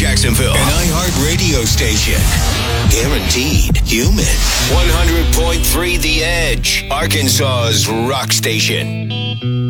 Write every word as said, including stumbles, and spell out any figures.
Jacksonville. An iHeart radio station. Guaranteed human. one hundred point three The Edge, Arkansas's rock station.